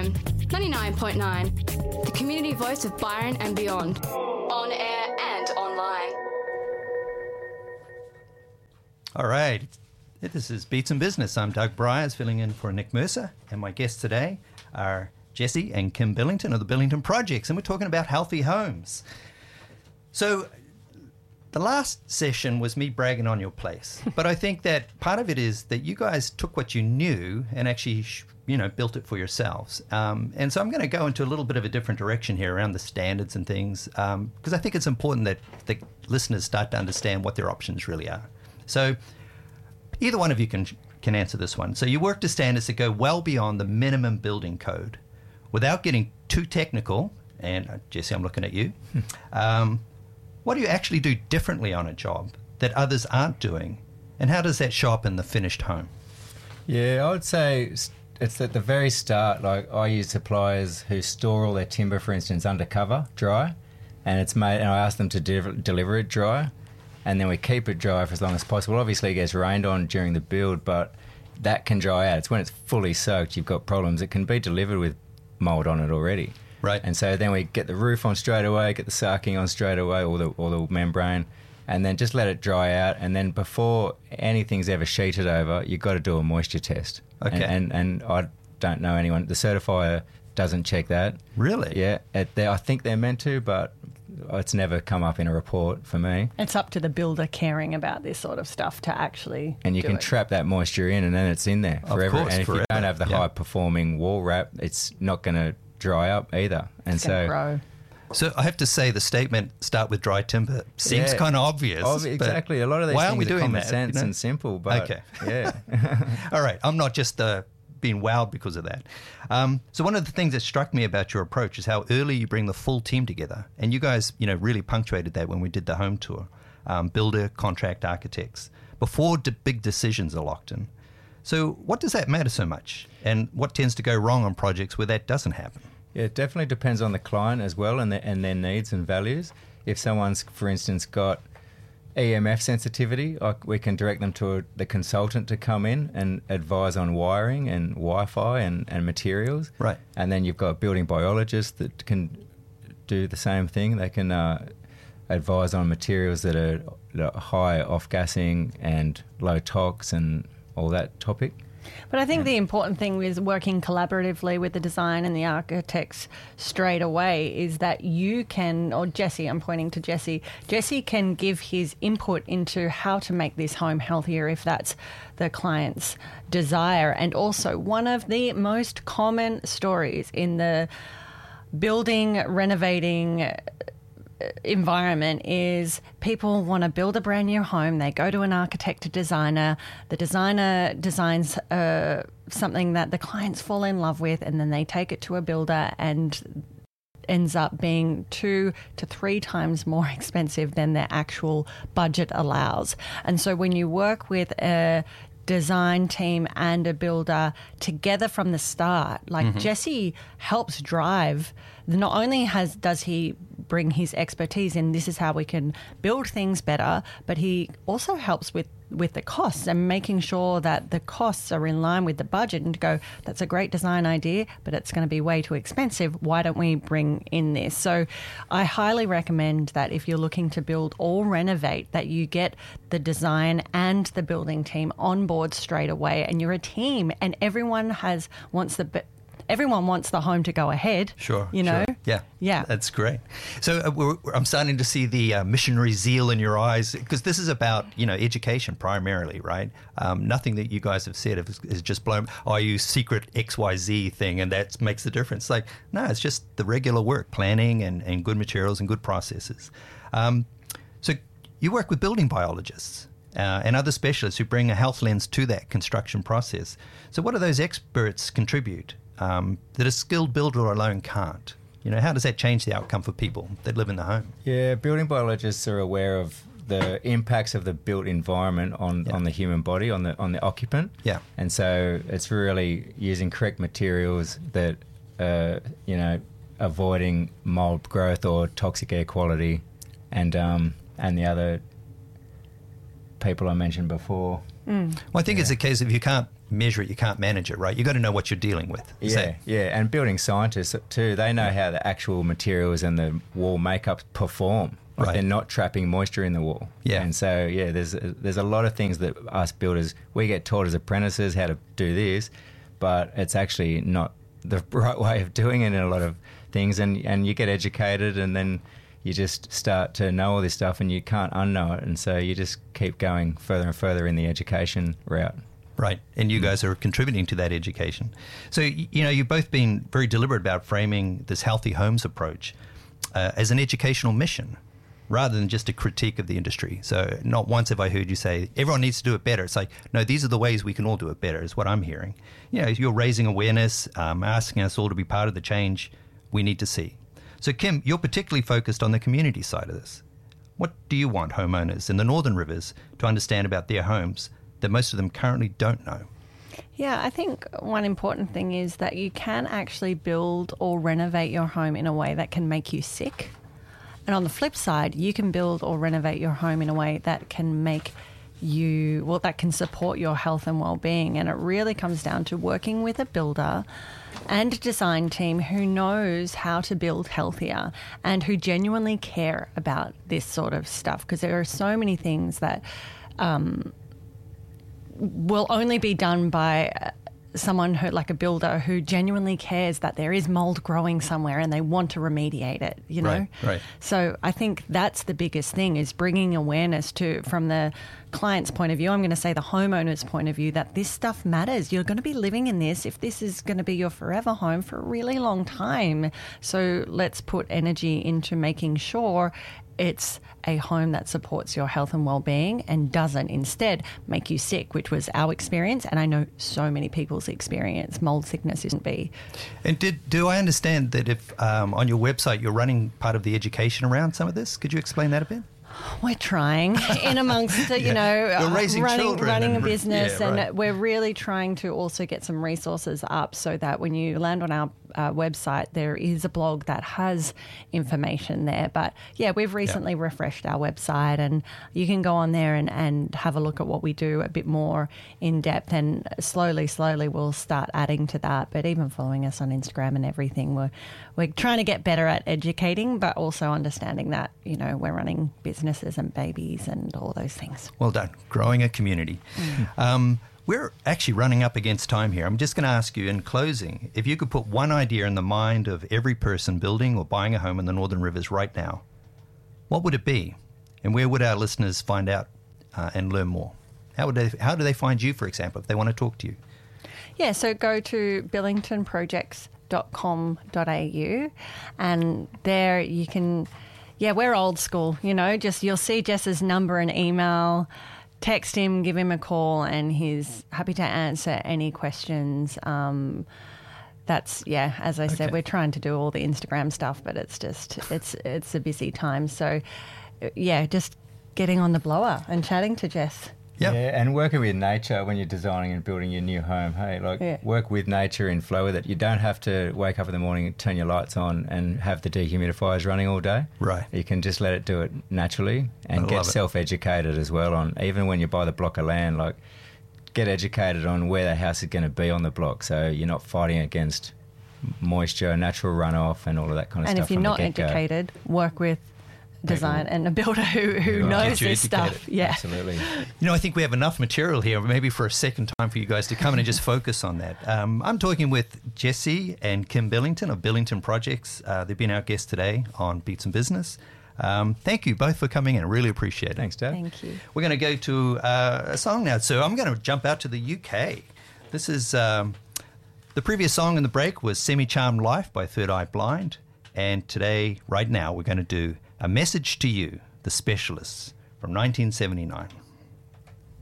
FM 99.9, the community voice of Byron and beyond, on air and online. All right, this is Beats and Business. I'm Doug Bryars, filling in for Nick Mercer, and my guests today are Jesse and Kim Billington of the Billington Projects, and we're talking about healthy homes. So the last session was me bragging on your place, but I think that part of it is that you guys took what you knew and actually, built it for yourselves. And so I'm going to go into a little bit of a different direction here around the standards and things, because I think it's important that the listeners start to understand what their options really are. So either one of you can answer this one. So you work to standards that go well beyond the minimum building code. Without getting too technical, and Jesse, I'm looking at you, what do you actually do differently on a job that others aren't doing? And how does that show up in the finished home? Yeah, I would say it's at the very start. Like, I use suppliers who store all their timber, for instance, undercover, dry, and I ask them to deliver it dry, and then we keep it dry for as long as possible. Obviously, it gets rained on during the build, but that can dry out. It's when it's fully soaked you've got problems. It can be delivered with mould on it already. Right. And so then we get the roof on straight away, get the sarking on straight away, or the membrane, and then just let it dry out. And then before anything's ever sheeted over, you've got to do a moisture test. Okay. And I don't know anyone. The certifier doesn't check that. Really? Yeah. I think they're meant to, but it's never come up in a report for me. It's up to the builder caring about this sort of stuff to actually And you do can it. trap that moisture in, and then it's in there forever. Of course, and if forever. you don't have the high-performing wall wrap, it's not going to dry up either. And It's gonna grow. So I have to say the statement "start with dry timber" seems kind of obvious. Exactly. A lot of these why aren't we things are doing common that, sense and simple. But Okay. Yeah. All right, I'm not just being wowed because of that. So one of the things that struck me about your approach is how early you bring the full team together, and you guys, really punctuated that when we did the home tour. Builder, contract, architects, before big decisions are locked in. So what does that matter so much, and what tends to go wrong on projects where that doesn't happen? Yeah, it definitely depends on the client as well and their needs and values. If someone's, for instance, got EMF sensitivity, we can direct them to the consultant to come in and advise on wiring and Wi-Fi and materials. Right. And then you've got building biologists that can do the same thing. They can advise on materials that are high off-gassing and low tox and all that topic. But I think the important thing is working collaboratively with the design and the architects straight away is that you can, or Jesse, I'm pointing to Jesse can give his input into how to make this home healthier if that's the client's desire. And also, one of the most common stories in the building, renovating environment is people want to build a brand new home. They go to an architect or designer. The designer designs something that the clients fall in love with, and then they take it to a builder and ends up being 2 to 3 times more expensive than their actual budget allows. And so when you work with a design team and a builder together from the start, like Jesse helps drive. Not only does he bring his expertise in, this is how we can build things better, but he also helps with the costs and making sure that the costs are in line with the budget and to go, that's a great design idea, but it's going to be way too expensive. Why don't we bring in this? So I highly recommend that if you're looking to build or renovate, that you get the design and the building team on board straight away, and you're a team and everyone wants the home to go ahead. Sure. Sure. Yeah. That's great. So I'm starting to see the missionary zeal in your eyes, because this is about, education primarily, right? Nothing that you guys have said is just blown, you secret XYZ thing, and that makes the difference. Like, no, it's just the regular work, planning and good materials and good processes. So you work with building biologists and other specialists who bring a health lens to that construction process. So what do those experts contribute that a skilled builder alone can't? How does that change the outcome for people that live in the home? Yeah, building biologists are aware of the impacts of the built environment on the human body, on the occupant. Yeah. And so it's really using correct materials that, avoiding mold growth or toxic air quality, and the other people I mentioned before. Well, I think it's a case of you can't measure it, you can't manage it, right? You've got to know what you're dealing with. Yeah. And building scientists too, they know how the actual materials and the wall makeups perform. Like they're not trapping moisture in the wall. Yeah. And so, there's a lot of things that us builders, we get taught as apprentices how to do this, but it's actually not the right way of doing it in a lot of things. And you get educated, and then you just start to know all this stuff, and you can't unknow it. And so you just keep going further and further in the education route. Right, and you guys are contributing to that education. So, you've both been very deliberate about framing this healthy homes approach as an educational mission, rather than just a critique of the industry. So not once have I heard you say, everyone needs to do it better. It's like, no, these are the ways we can all do it better, is what I'm hearing. You're raising awareness, asking us all to be part of the change we need to see. So Kim, you're particularly focused on the community side of this. What do you want homeowners in the Northern Rivers to understand about their homes that most of them currently don't know? Yeah, I think one important thing is that you can actually build or renovate your home in a way that can make you sick. And on the flip side, you can build or renovate your home in a way that can make you, that can support your health and well-being. And it really comes down to working with a builder and a design team who knows how to build healthier and who genuinely care about this sort of stuff. Because there are so many things that will only be done by someone who, like a builder, who genuinely cares that there is mold growing somewhere and they want to remediate it, Right. So I think that's the biggest thing, is bringing awareness to, from the client's point of view, I'm going to say the homeowner's point of view, that this stuff matters. You're going to be living in this if this is going to be your forever home for a really long time. So let's put energy into making sure it's a home that supports your health and well-being and doesn't instead make you sick, which was our experience, and I know so many people's experience. Mold sickness isn't be. And do I understand that if on your website you're running part of the education around some of this? Could you explain that a bit? We're trying in amongst, You're raising children running a and- business, yeah, right. and we're really trying to also get some resources up so that when you land on our website, there is a blog that has information there. But yeah, we've recently refreshed our website, and you can go on there and have a look at what we do a bit more in depth, and slowly we'll start adding to that. But even following us on Instagram and everything, we're trying to get better at educating, but also understanding that, we're running businesses and babies and all those things. Well done. Growing a community. We're actually running up against time here. I'm just going to ask you in closing, if you could put one idea in the mind of every person building or buying a home in the Northern Rivers right now, what would it be? And where would our listeners find out and learn more? How do they find you, for example, if they want to talk to you? Yeah, so go to billingtonprojects.com.au, and there you can, we're old school, just you'll see Jess's number and email. Text him, give him a call, and he's happy to answer any questions. As I said, we're trying to do all the Instagram stuff, but it's just, it's a busy time. So, just getting on the blower and chatting to Jess. Yep. Yeah, and working with nature when you're designing and building your new home. Work with nature and flow with it. You don't have to wake up in the morning and turn your lights on and have the dehumidifiers running all day. Right. You can just let it do it naturally and I get love it. self-educated as well on, even when you buy the block of land, get educated on where the house is going to be on the block, so you're not fighting against moisture, natural runoff and all of that kind of And stuff. if you're not educated, work with design and a builder who knows Get you this stuff. educated. Yeah. Absolutely. I think we have enough material here, maybe for a second time for you guys to come in and just focus on that. I'm talking with Jessie and Kim Billington of Billington Projects. They've been our guests today on Beats and Business. Thank you both for coming in. I really appreciate it. Thanks, Dave. Thank you. We're going to go to a song now. So I'm going to jump out to the UK. This is the previous song in the break was Semi-Charmed Life by Third Eye Blind. And today, right now, we're going to do A Message to You, The Specialists from 1979.